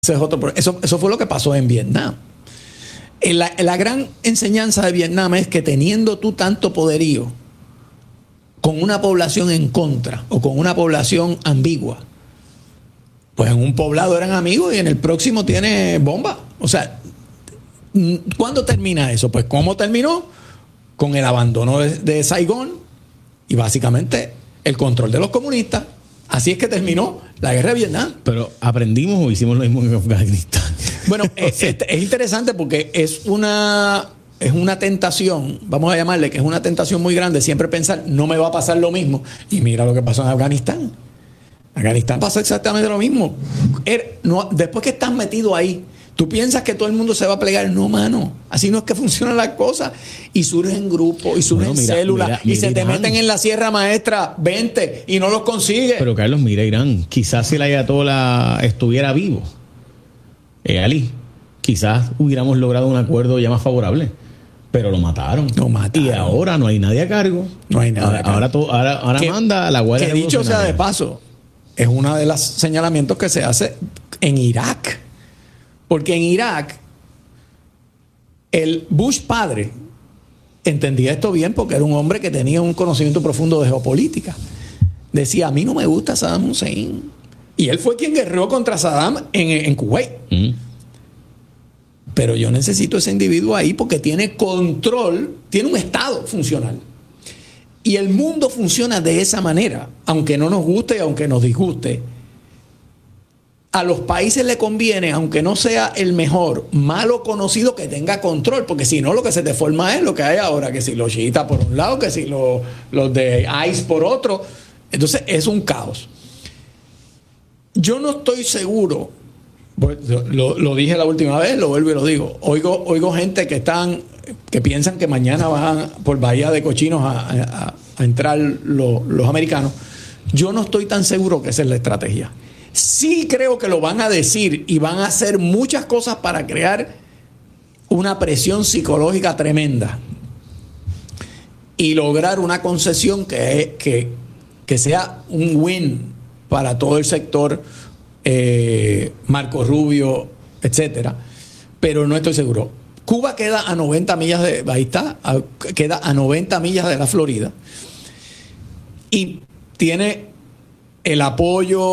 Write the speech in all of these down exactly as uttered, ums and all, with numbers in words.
Ese es otro, eso, eso fue lo que pasó en Vietnam. La, la gran enseñanza de Vietnam es que teniendo tú tanto poderío con una población en contra o con una población ambigua, pues en un poblado eran amigos y en el próximo tiene bomba. O sea, ¿cuándo termina eso? Pues ¿cómo terminó? Con el abandono de, de Saigón y básicamente el control de los comunistas. Así es que terminó la guerra de Vietnam. Pero ¿aprendimos o hicimos lo mismo en Afganistán? Bueno, es, es, es interesante porque es una, es una tentación, vamos a llamarle que es una tentación muy grande siempre pensar, no me va a pasar lo mismo. Y mira lo que pasó en Afganistán. Afganistán pasó exactamente lo mismo. Er, no, después que estás metido ahí, tú piensas que todo el mundo se va a plegar. No, mano. Así no es que funcionan las cosas. Y surgen grupos, y surgen bueno, mira, células, mira, mira, y se Irán. Te meten en la Sierra Maestra veinte y no los consigues. Pero Carlos, mira Irán. Quizás si el ayatollah estuviera vivo, eh, Ali, quizás hubiéramos logrado un acuerdo ya más favorable. Pero lo mataron. Lo mataron. Y ahora no hay nadie a cargo. No hay nada. Ahora, ahora, to, ahora, ahora que, manda la Guardia Que dicho sea de paso, es uno de los señalamientos que se hace en Irak. Porque en Irak, el Bush padre entendía esto bien porque era un hombre que tenía un conocimiento profundo de geopolítica. Decía, a mí no me gusta Saddam Hussein. Y él fue quien guerreó contra Saddam en, en Kuwait. Mm. Pero yo necesito ese individuo ahí porque tiene control, tiene un estado funcional. Y el mundo funciona de esa manera, aunque no nos guste y aunque nos disguste. A los países le conviene, aunque no sea el mejor, malo conocido, que tenga control, porque si no lo que se te forma es lo que hay ahora, que si los chiitas por un lado, que si los, los de I C E por otro. Entonces es un caos. Yo no estoy seguro, pues, lo, lo dije la última vez, lo vuelvo y lo digo, oigo, oigo gente que están, que piensan que mañana van por Bahía de Cochinos a, a, a entrar lo, los americanos. Yo no estoy tan seguro que esa es la estrategia. Sí creo que lo van a decir y van a hacer muchas cosas para crear una presión psicológica tremenda y lograr una concesión que, que, que sea un win para todo el sector, eh, Marco Rubio, etcétera. Pero no estoy seguro. Cuba queda a noventa millas de, ahí está, a, queda a noventa millas de la Florida y tiene el apoyo,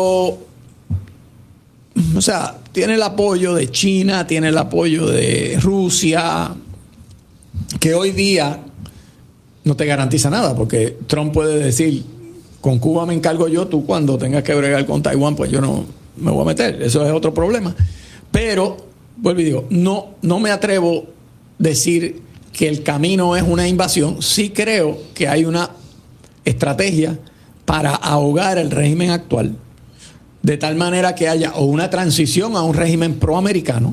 o sea, tiene el apoyo de China, tiene el apoyo de Rusia, que hoy día no te garantiza nada, porque Trump puede decir, con Cuba me encargo yo, tú cuando tengas que bregar con Taiwán, pues yo no me voy a meter, eso es otro problema. Pero, vuelvo y digo, no, no me atrevo a decir que el camino es una invasión. Sí creo que hay una estrategia para ahogar el régimen actual, de tal manera que haya o una transición a un régimen proamericano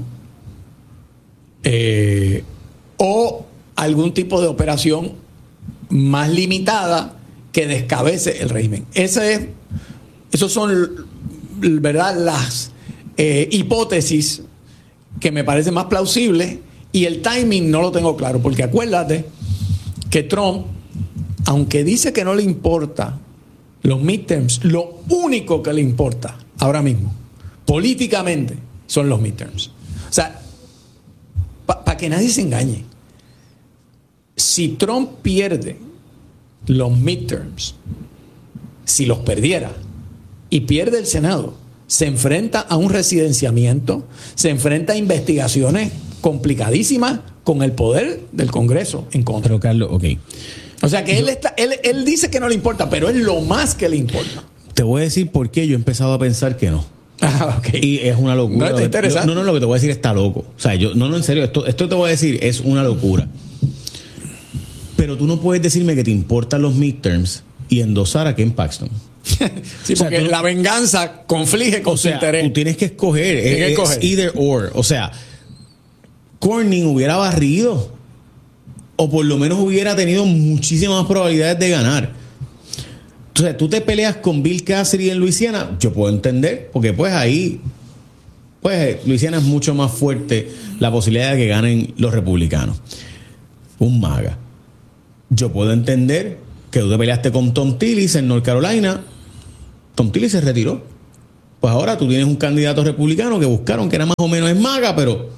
eh, o algún tipo de operación más limitada que descabece el régimen. Ese es, esos son, ¿verdad?, las eh, hipótesis que me parecen más plausibles, y el timing no lo tengo claro, porque acuérdate que Trump, aunque dice que no le importa los midterms, lo único que le importa ahora mismo, políticamente, son los midterms. O sea, para pa que nadie se engañe, si Trump pierde los midterms, si los perdiera y pierde el Senado, se enfrenta a un residenciamiento, se enfrenta a investigaciones complicadísimas con el poder del Congreso en contra. Pero Carlos, ok. O sea que yo, él, está, él, él dice que no le importa, pero es lo más que le importa. Te voy a decir por qué yo he empezado a pensar que no. Ah, okay. Y es una locura. No, yo, no, no, lo que te voy a decir está loco. O sea, yo, no, no, en serio, esto, esto te voy a decir es una locura. Pero tú no puedes decirme que te importan los midterms y endosar a Ken Paxton. Sí, o sea, porque no, la venganza conflige con o sea, su interés. Tú tienes que escoger. Tienes es, que escoger. Es either or. O sea, Cornyn hubiera barrido, o por lo menos hubiera tenido muchísimas más probabilidades de ganar. O sea, tú te peleas con Bill Cassidy en Luisiana, yo puedo entender, porque pues ahí, pues Luisiana es mucho más fuerte la posibilidad de que ganen los republicanos. Un MAGA. Yo puedo entender que tú te peleaste con Tom Tillis en North Carolina. Tom Tillis se retiró. pues ahora tú tienes un candidato republicano que buscaron que era más o menos es MAGA, pero,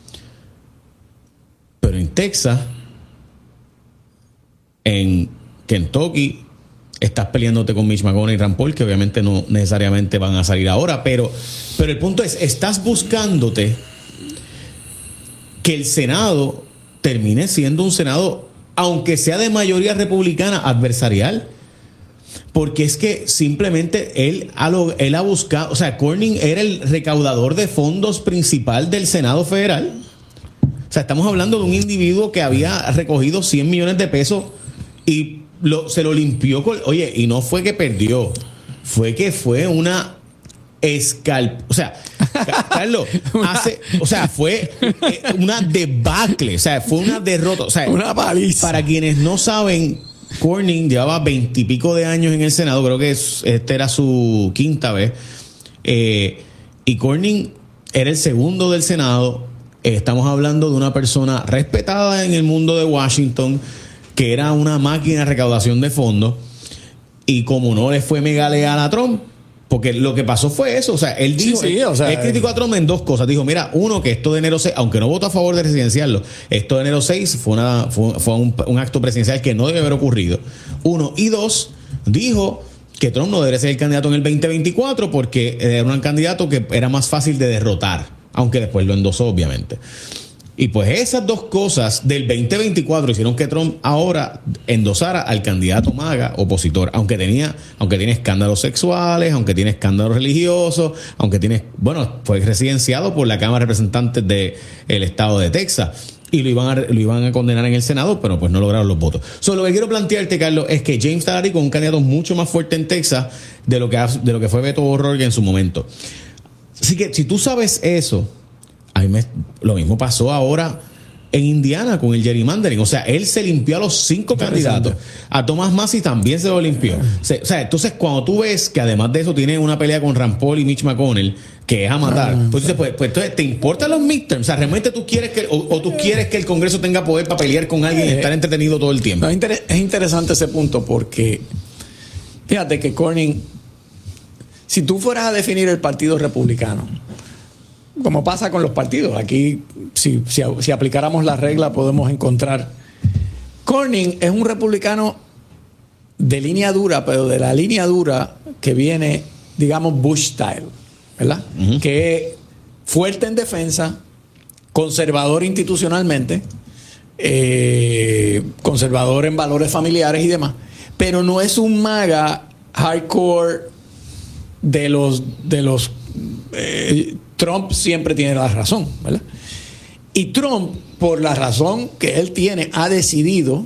pero en Texas, en Kentucky, estás peleándote con Mitch McConnell y Rand Paul, que obviamente no necesariamente van a salir ahora, pero, pero el punto es, estás buscándote que el Senado termine siendo un Senado, aunque sea de mayoría republicana, adversarial. Porque es que simplemente él ha, lo, él ha buscado, o sea, Cornyn era el recaudador de fondos principal del Senado Federal. O sea, estamos hablando de un individuo que había recogido cien millones de pesos y lo, se lo limpió con... Oye, y no fue que perdió, fue que fue una escalp... O sea, Carlos, hace, o sea, fue una debacle, o sea, fue una derrota. O sea, una paliza. Para quienes no saben, Cornyn llevaba veintipico de años en el Senado, creo que es, esta era su quinta vez, eh, y Cornyn era el segundo del Senado. Eh, estamos hablando de una persona respetada en el mundo de Washington, que era una máquina de recaudación de fondos, y como no le fue mega leal a Trump, porque lo que pasó fue eso, o sea, él dijo, sí, sí, o sea, él criticó a Trump en dos cosas. Dijo, mira, uno, que esto de enero seis, aunque no votó a favor de residenciarlo, esto de enero seis fue, una, fue, fue un, un acto presidencial que no debe haber ocurrido. Uno. Y dos, dijo que Trump no debería ser el candidato en el veinte veinticuatro porque era un candidato que era más fácil de derrotar, aunque después lo endosó, obviamente. Y pues esas dos cosas del veinte veinticuatro hicieron que Trump ahora endosara al candidato MAGA opositor, aunque tenía, aunque tiene escándalos sexuales, aunque tiene escándalos religiosos, aunque tiene, bueno, fue residenciado por la Cámara de Representantes del estado de Texas y lo iban a, lo iban a condenar en el Senado, pero pues no lograron los votos. Solo lo que quiero plantearte, Carlos, es que James Talarico es un candidato mucho más fuerte en Texas de lo que, de lo que fue Beto O'Rourke en su momento. Así que si tú sabes eso, a mí me, lo mismo pasó ahora en Indiana con el gerrymandering. O sea, él se limpió a los cinco candidatos. A Thomas Massie también se lo limpió. O sea, o sea, entonces cuando tú ves que además de eso tiene una pelea con Rand Paul y Mitch McConnell, que es a matar, ah, pues, pues, pues entonces, ¿te importan los midterms? O sea, ¿realmente tú quieres que, o, o tú quieres que el Congreso tenga poder para pelear con alguien y estar entretenido todo el tiempo? No, es, inter- es interesante ese punto porque fíjate que Cornyn, si tú fueras a definir el Partido Republicano, como pasa con los partidos, aquí si, si, si aplicáramos la regla podemos encontrar, Cornyn es un republicano de línea dura, pero de la línea dura que viene, digamos, Bush style, ¿verdad? Uh-huh. Que es fuerte en defensa, conservador institucionalmente, eh, conservador en valores familiares y demás, pero no es un MAGA hardcore de los de los eh, Trump siempre tiene la razón, ¿verdad? Y Trump, por la razón que él tiene, ha decidido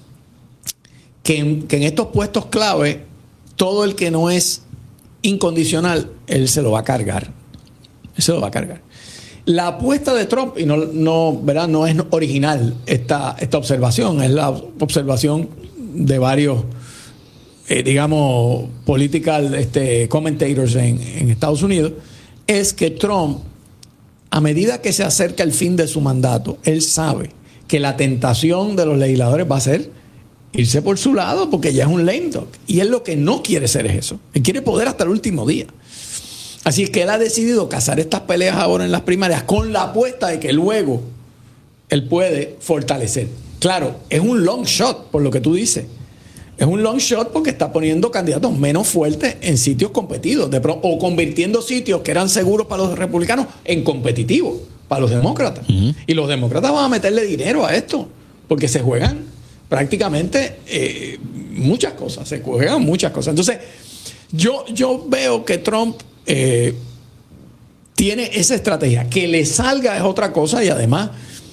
que en, que en estos puestos clave, todo el que no es incondicional, él se lo va a cargar. Él se lo va a cargar. La apuesta de Trump, y no, no, ¿verdad? No es original esta, esta observación, es la observación de varios, eh, digamos, political este, commentators en, en Estados Unidos, es que Trump, a medida que se acerca el fin de su mandato, él sabe que la tentación de los legisladores va a ser irse por su lado porque ya es un lame duck. Y él lo que no quiere ser es eso. Él quiere poder hasta el último día. Así es que él ha decidido cazar estas peleas ahora en las primarias con la apuesta de que luego él puede fortalecer. Claro, es un long shot por lo que tú dices. Es un long shot porque está poniendo candidatos menos fuertes en sitios competidos, de pro, o convirtiendo sitios que eran seguros para los republicanos en competitivos para los demócratas. Uh-huh. Y los demócratas van a meterle dinero a esto porque se juegan prácticamente eh, muchas cosas, se juegan muchas cosas. Entonces, yo, yo veo que Trump eh, tiene esa estrategia. Que le salga es otra cosa y además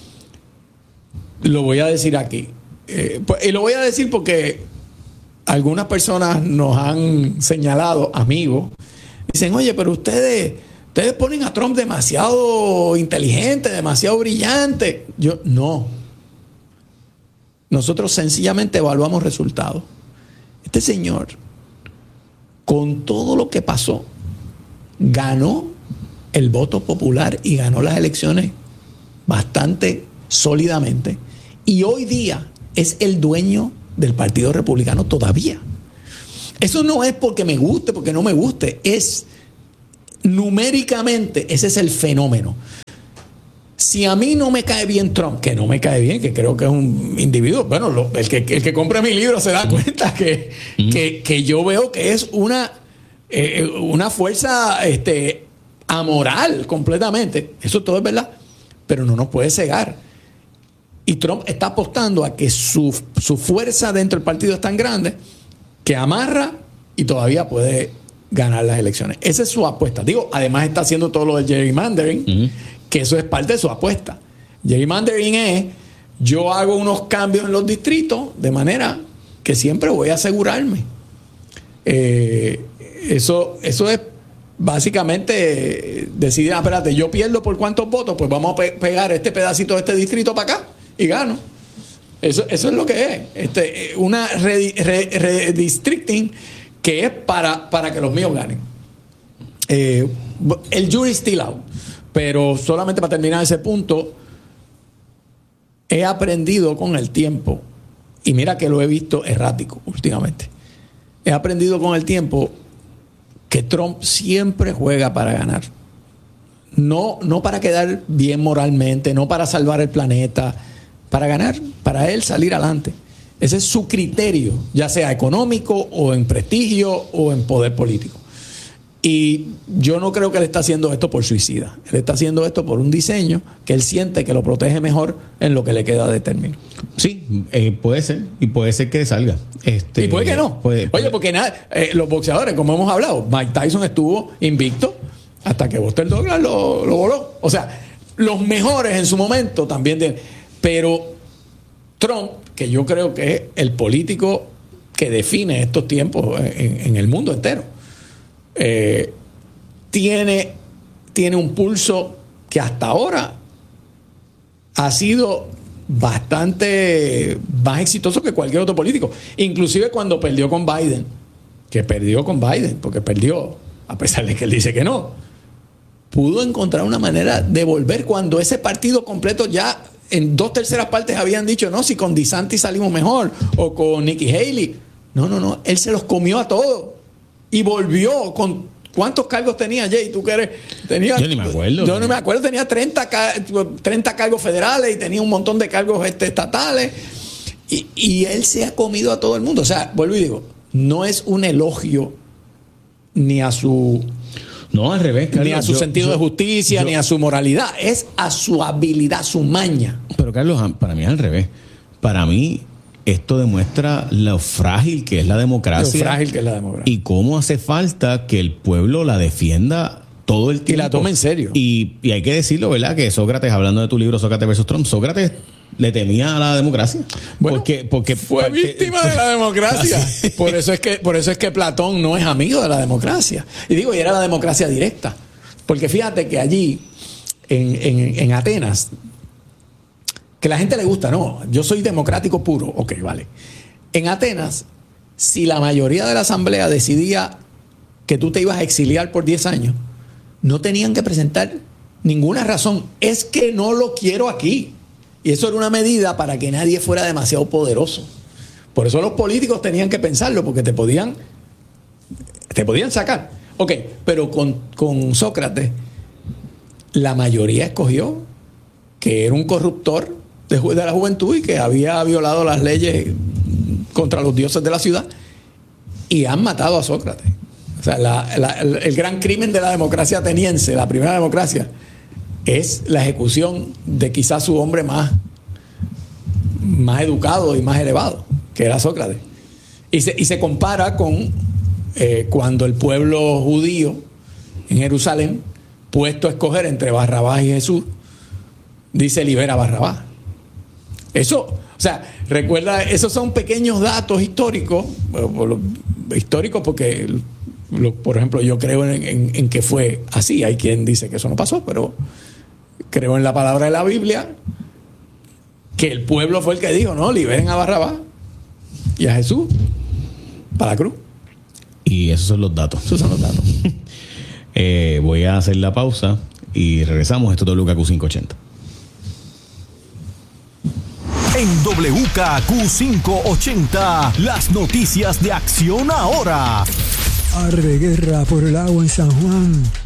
lo voy a decir aquí. Eh, pues, y lo voy a decir porque algunas personas nos han señalado, amigos, dicen, oye, pero ustedes, ustedes ponen a Trump demasiado inteligente, demasiado brillante. Yo, no. Nosotros sencillamente evaluamos resultados. Este señor, con todo lo que pasó, ganó el voto popular y ganó las elecciones bastante sólidamente. Y hoy día es el dueño del Partido Republicano todavía. Eso no es porque me guste, porque no me guste, es numéricamente, ese es el fenómeno. Si a mí no me cae bien Trump, que no me cae bien, que creo que es un individuo, bueno, lo, el, que, el que compra mi libro se da cuenta que, mm. que, que yo veo que es una, eh, una fuerza este, amoral completamente. Eso todo es verdad, pero no nos puede cegar. Y Trump está apostando a que su, su fuerza dentro del partido es tan grande que amarra y todavía puede ganar las elecciones. Esa es su apuesta. Digo, además está haciendo todo lo del gerrymandering, mm. que eso es parte de su apuesta. Gerrymandering es, yo hago unos cambios en los distritos de manera que siempre voy a asegurarme. Eh, eso, eso es básicamente decidir, ah, espérate, yo pierdo por cuántos votos, pues vamos a pe- pegar este pedacito de este distrito para acá y gano. Eso, eso es lo que es. Este, una redistricting re, re que es para, para que los míos ganen. Eh, el jury still out. Pero solamente para terminar ese punto, he aprendido con el tiempo, y mira que lo he visto errático últimamente, he aprendido con el tiempo que Trump siempre juega para ganar. No, no para quedar bien moralmente, no para salvar el planeta, para ganar, para él salir adelante. Ese es su criterio, ya sea económico o en prestigio o en poder político. Y yo no creo que él está haciendo esto por suicida. Él está haciendo esto por un diseño que él siente que lo protege mejor en lo que le queda de término. Sí, eh, puede ser. Y puede ser que salga. Este, y puede que no. Puede, puede. Oye, porque nada, eh, los boxeadores, como hemos hablado, Mike Tyson estuvo invicto hasta que Buster Douglas lo, lo voló. O sea, los mejores en su momento también. De, pero Trump, que yo creo que es el político que define estos tiempos en, en el mundo entero, Eh, tiene, tiene un pulso que hasta ahora ha sido bastante más exitoso que cualquier otro político, inclusive cuando perdió con Biden, que perdió con Biden, porque perdió a pesar de que él dice que no, pudo encontrar una manera de volver cuando ese partido completo ya en dos terceras partes habían dicho no, si con DeSantis salimos mejor o con Nikki Haley. No, no, no, él se los comió a todos. Y volvió con... ¿Cuántos cargos tenía, Jay? ¿Tú que eres? Tenía, yo ni me acuerdo. Yo no me acuerdo. Tenía treinta, treinta cargos federales y tenía un montón de cargos este, estatales. Y, y él se ha comido a todo el mundo. O sea, vuelvo y digo, no es un elogio ni a su... No, al revés, Carlos. Ni a su yo, sentido yo, de justicia, yo, ni a su moralidad. Es a su habilidad, su maña. Pero, Carlos, para mí es al revés. Para mí... esto demuestra lo frágil que es la democracia. Lo frágil que es la democracia. Y cómo hace falta que el pueblo la defienda todo el tiempo. Y la tome en serio. Y, y hay que decirlo, ¿verdad? Que Sócrates, hablando de tu libro Sócrates versus Trump, Sócrates le temía a la democracia. Bueno, porque, porque fue porque, víctima de la democracia. Por eso es que, por eso es que Platón no es amigo de la democracia. Y digo, y era la democracia directa. Porque fíjate que allí, en, en, en Atenas, que la gente le gusta, no, yo soy democrático puro, ok, vale. En Atenas, si la mayoría de la asamblea decidía que tú te ibas a exiliar por diez años, no tenían que presentar ninguna razón. Es que no lo quiero aquí. Y eso era una medida para que nadie fuera demasiado poderoso. Por eso los políticos tenían que pensarlo, porque te podían, te podían sacar. Ok, pero con, con Sócrates, la mayoría escogió que era un corruptor de, de la juventud y que había violado las leyes contra los dioses de la ciudad, y han matado a Sócrates. O sea, la, la, el, el gran crimen de la democracia ateniense, la primera democracia, es la ejecución de quizás su hombre más, más educado y más elevado, que era Sócrates. Y se, y se compara con eh, cuando el pueblo judío en Jerusalén, puesto a escoger entre Barrabás y Jesús, dice: libera a Barrabás. Eso, o sea, recuerda, esos son pequeños datos históricos, históricos porque, lo, por ejemplo, yo creo en, en, en que fue así. Hay quien dice que eso no pasó, pero creo en la palabra de la Biblia que el pueblo fue el que dijo: no, liberen a Barrabás y a Jesús para la cruz. Y esos son los datos. Esos son los datos. eh, voy a hacer la pausa y regresamos. Esto es W K Q quinientos ochenta. En W K Q quinientos ochenta, las noticias de Acción Ahora. Arde guerra por el agua en San Juan.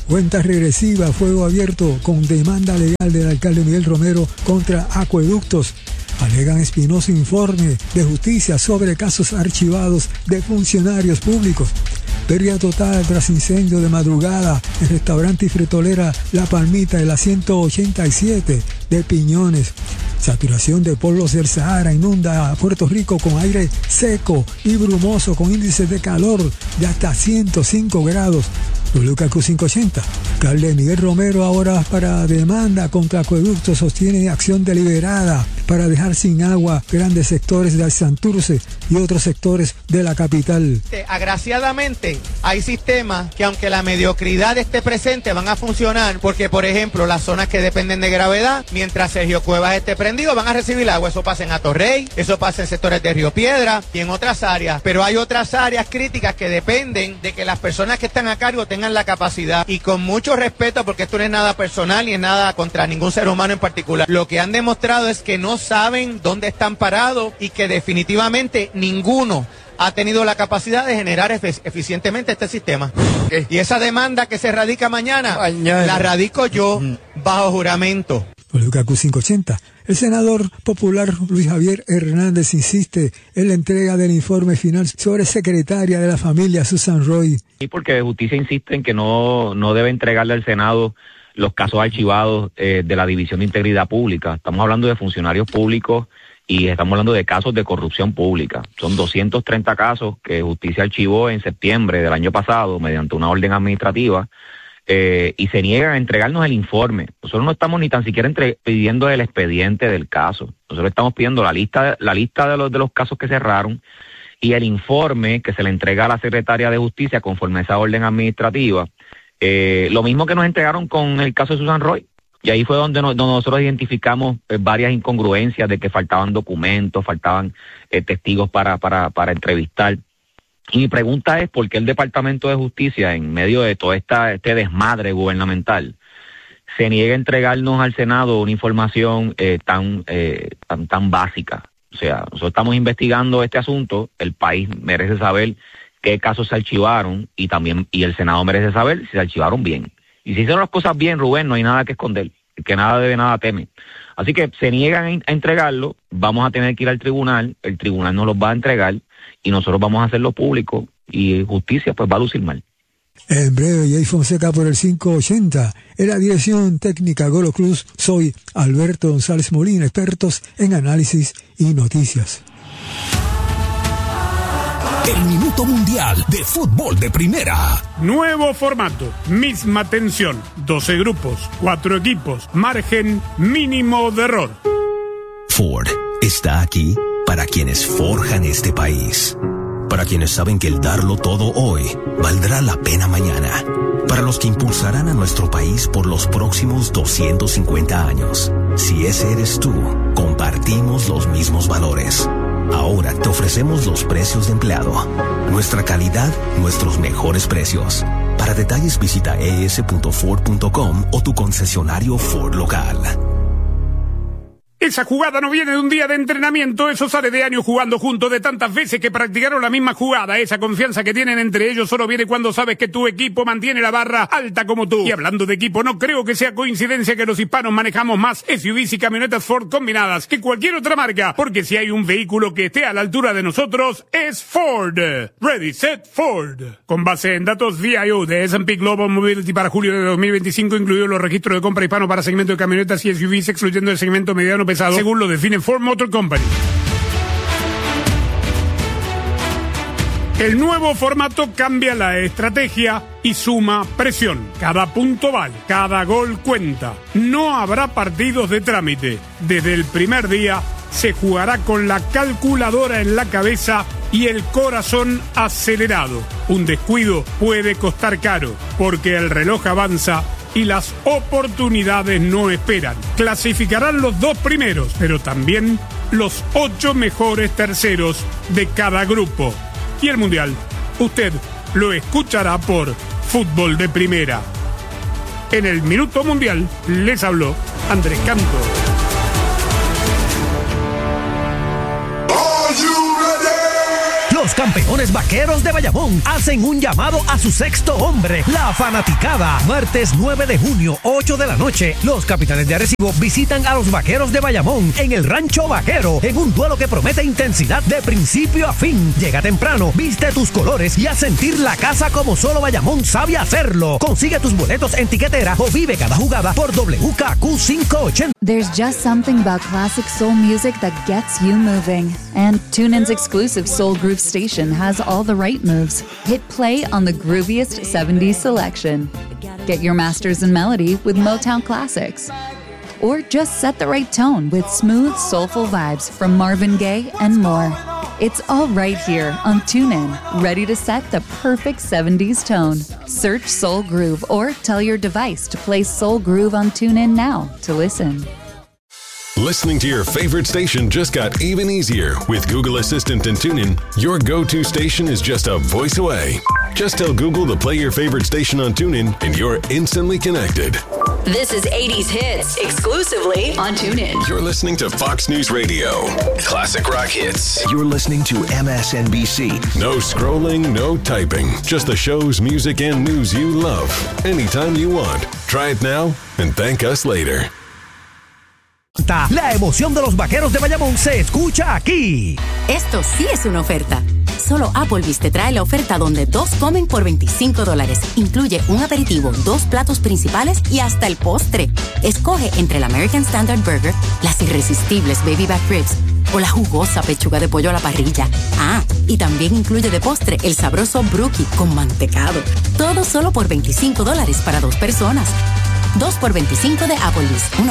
Cuenta regresiva, fuego abierto con demanda legal del alcalde Miguel Romero contra Acueductos. Alegan Espinoso informe de justicia sobre casos archivados de funcionarios públicos. Pérdida total tras incendio de madrugada en restaurante y fritolera La Palmita de la ciento ochenta y siete de Piñones. Saturación de polvos del Sahara inunda a Puerto Rico con aire seco y brumoso con índices de calor de hasta ciento cinco grados. W K Q quinientos ochenta. Alcalde Miguel Romero ahora para demanda contra Acueductos sostiene acción deliberada para dejar sin agua grandes sectores de Santurce y otros sectores de la capital. Agraciadamente hay sistemas que aunque la mediocridad esté presente van a funcionar porque, por ejemplo, las zonas que dependen de gravedad, mientras Sergio Cuevas esté prendido van a recibir agua. Eso pasa en Atorrey, eso pasa en sectores de Río Piedra y en otras áreas. Pero hay otras áreas críticas que dependen de que las personas que están a cargo tengan la capacidad. Y con mucho respeto, porque esto no es nada personal ni es nada contra ningún ser humano en particular, lo que han demostrado es que no saben dónde están parados y que definitivamente ninguno ha tenido la capacidad de generar efe- eficientemente este sistema. ¿Qué? Y esa demanda que se radica mañana, mañana. la radico yo bajo juramento. W K Q quinientos ochenta. El senador popular Luis Javier Hernández insiste en la entrega del informe final sobre secretaria de la familia Susan Roy. Sí, porque Justicia insiste en que no, no debe entregarle al Senado los casos archivados eh, de la División de Integridad Pública. Estamos hablando de funcionarios públicos y estamos hablando de casos de corrupción pública. Son doscientos treinta casos que Justicia archivó en septiembre del año pasado mediante una orden administrativa. Eh, y se niegan a entregarnos el informe. Nosotros no estamos ni tan siquiera entre, pidiendo el expediente del caso. Nosotros estamos pidiendo la lista, la lista de los, de los casos que cerraron y el informe que se le entrega a la Secretaria de Justicia conforme a esa orden administrativa. Eh, lo mismo que nos entregaron con el caso de Susan Roy. Y ahí fue donde, no, donde nosotros identificamos eh, varias incongruencias de que faltaban documentos, faltaban eh, testigos para, para, para entrevistar. Y mi pregunta es, ¿por qué el Departamento de Justicia, en medio de todo esta, este desmadre gubernamental, se niega a entregarnos al Senado una información eh, tan, eh, tan, tan básica? O sea, nosotros estamos investigando este asunto, el país merece saber qué casos se archivaron y también y el Senado merece saber si se archivaron bien. Y si hicieron las cosas bien, Rubén, no hay nada que esconder, que nada debe, nada teme. Así que se niegan a entregarlo, vamos a tener que ir al tribunal, el tribunal nos los va a entregar, y nosotros vamos a hacerlo público y justicia pues va a lucir mal. En breve, Jay Fonseca por el quinientos ochenta. En la dirección técnica Golo Cruz, soy Alberto González Molina, expertos en análisis y noticias. El Minuto Mundial de Fútbol de Primera. Nuevo formato, misma tensión, doce grupos, cuatro equipos, margen mínimo de error. Ford está aquí para quienes forjan este país, para quienes saben que el darlo todo hoy valdrá la pena mañana, para los que impulsarán a nuestro país por los próximos doscientos cincuenta años. Si ese eres tú, compartimos los mismos valores. Ahora te ofrecemos los precios de empleado, nuestra calidad, nuestros mejores precios. Para detalles visita e s punto ford punto com o tu concesionario Ford local. Esa jugada no viene de un día de entrenamiento, eso sale de años jugando juntos, de tantas veces que practicaron la misma jugada. Esa confianza que tienen entre ellos solo viene cuando sabes que tu equipo mantiene la barra alta como tú. Y hablando de equipo, no creo que sea coincidencia que los hispanos manejamos más S U Vs y camionetas Ford combinadas que cualquier otra marca, porque si hay un vehículo que esté a la altura de nosotros, es Ford. Ready, set, Ford. Con base en datos V I O de S and P Global Mobility para julio de dos mil veinticinco, incluidos los registros de compra hispano para segmento de camionetas y S U Vs, excluyendo el segmento mediano pesado, según lo define Ford Motor Company. El nuevo formato cambia la estrategia y suma presión. Cada punto vale, cada gol cuenta. No habrá partidos de trámite. Desde el primer día se jugará con la calculadora en la cabeza y el corazón acelerado. Un descuido puede costar caro, porque el reloj avanza y las oportunidades no esperan. Clasificarán los dos primeros, pero también los ocho mejores terceros de cada grupo. Y el Mundial, usted lo escuchará por Fútbol de Primera. En el Minuto Mundial les habló Andrés Canto. Los campeones vaqueros de Bayamón hacen un llamado a su sexto hombre, la fanaticada. Martes nueve de junio, ocho de la noche, los capitanes de Arecibo visitan a los vaqueros de Bayamón en el Rancho Vaquero, en un duelo que promete intensidad de principio a fin. Llega temprano, viste tus colores y a sentir la casa como solo Bayamón sabe hacerlo. Consigue tus boletos en tiquetera o vive cada jugada por W K Q quinientos ochenta. There's just something about classic soul music that gets you moving. And TuneIn's exclusive Soul Groove station has all the right moves. Hit play on the grooviest seventies selection. Get your masters in melody with Motown classics. Or just set the right tone with smooth, soulful vibes from Marvin Gaye and more. It's all right here on TuneIn, ready to set the perfect seventies tone. Search Soul Groove or tell your device to play Soul Groove on TuneIn now to listen. Listening to your favorite station just got even easier with Google Assistant and TuneIn. Your go-to station is just a voice away. Just tell Google to play your favorite station on TuneIn and you're instantly connected. This is eighties Hits, exclusively on TuneIn. You're listening to Fox News Radio. Classic rock hits. You're listening to M S N B C. No scrolling, no typing. Just the shows, music, and news you love. Anytime you want. Try it now and thank us later. La emoción de los vaqueros de Bayamón se escucha aquí. Esto sí es una oferta. Solo Applebee's te trae la oferta donde dos comen por veinticinco dólares. Incluye un aperitivo, dos platos principales y hasta el postre. Escoge entre el American Standard Burger, las irresistibles Baby Back Ribs o la jugosa pechuga de pollo a la parrilla. Ah, y también incluye de postre el sabroso brookie con mantecado. Todo solo por veinticinco dólares para dos personas. dos por veinticinco de Applebee's.